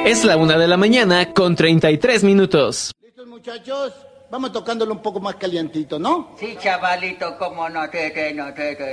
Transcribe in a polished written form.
Es la 1 de la mañana con 33 minutos. ¿Listos, muchachos? Vamos tocándolo un poco más calientito, ¿no? Sí, chavalito, cómo no te